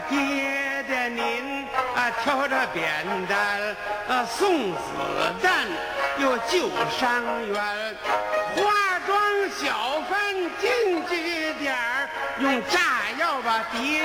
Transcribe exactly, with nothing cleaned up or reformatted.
爹爹您啊挑着扁担，呃送子弹又救伤员，化妆小贩进据点儿用炸药把敌